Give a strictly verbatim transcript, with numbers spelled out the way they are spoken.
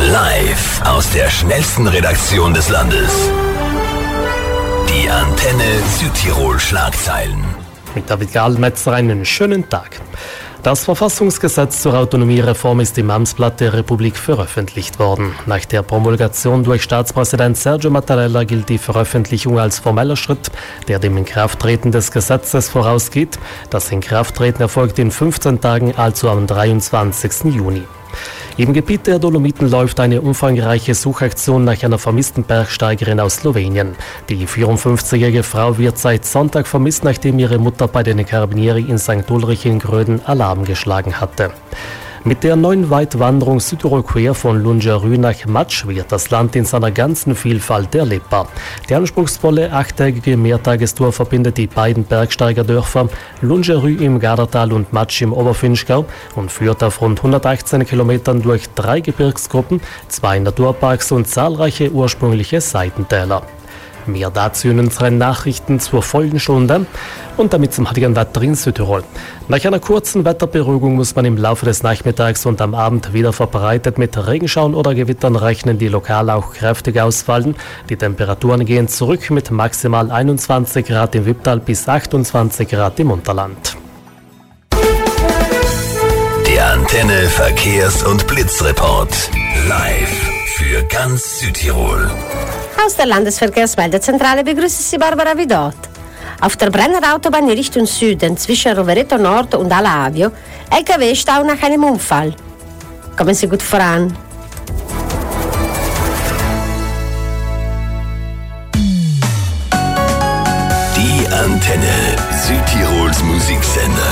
Live aus der schnellsten Redaktion des Landes. Die Antenne Südtirol Schlagzeilen. Mit David Gallmetzer einen schönen Tag. Das Verfassungsgesetz zur Autonomiereform ist im Amtsblatt der Republik veröffentlicht worden. Nach der Promulgation durch Staatspräsident Sergio Mattarella gilt die Veröffentlichung als formeller Schritt, der dem Inkrafttreten des Gesetzes vorausgeht. Das Inkrafttreten erfolgt in fünfzehn Tagen, also am dreiundzwanzigsten Juni. Im Gebiet der Dolomiten läuft eine umfangreiche Suchaktion nach einer vermissten Bergsteigerin aus Slowenien. Die vierundfünfzigjährige Frau wird seit Sonntag vermisst, nachdem ihre Mutter bei den Carabinieri in Sankt Ulrich in Gröden Alarm geschlagen hatte. Mit der neuen Weitwanderung Südtirol Quer von Lungerü nach Matsch wird das Land in seiner ganzen Vielfalt erlebbar. Die anspruchsvolle achttägige Mehrtagestour verbindet die beiden Bergsteigerdörfer Lungerü im Gardatal und Matsch im Oberfinchgau und führt auf rund hundertachtzehn Kilometern durch drei Gebirgsgruppen, zwei Naturparks und zahlreiche ursprüngliche Seitentäler. Mehr dazu in unseren Nachrichten zur vollen Stunde und damit zum heutigen Wetter in Südtirol. Nach einer kurzen Wetterberuhigung muss man im Laufe des Nachmittags und am Abend wieder verbreitet mit Regenschauern oder Gewittern rechnen, die lokal auch kräftig ausfallen. Die Temperaturen gehen zurück mit maximal einundzwanzig Grad im Wipptal bis achtundzwanzig Grad im Unterland. Der Antenne Verkehrs- und Blitzreport. Live für ganz Südtirol. Aus der Landesverkehrsmeldezentrale begrüßt Sie Barbara Vidot. Auf der Brenner Autobahn in Richtung Süden zwischen Rovereto Nord und Alavio L K W-Stau nach einem Unfall. Kommen Sie gut voran. Die Antenne Südtirols Musiksender.